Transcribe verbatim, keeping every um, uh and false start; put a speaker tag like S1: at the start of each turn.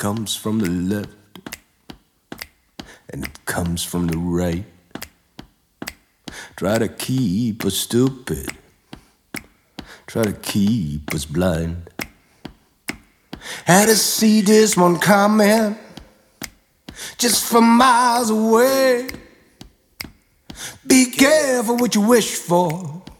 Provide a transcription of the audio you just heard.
S1: comes from the left and it comes from the right. Try to keep us stupid, try to keep us blind. Had to see this one coming just from miles away. Be careful what you wish for,